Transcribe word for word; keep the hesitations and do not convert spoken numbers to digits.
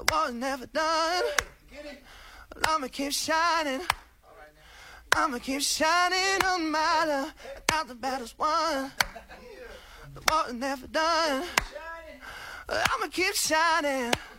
The war's never done. I'ma keep shining. I'ma keep shining on my love. Now the battle's won. The war's never done. I'ma keep shining.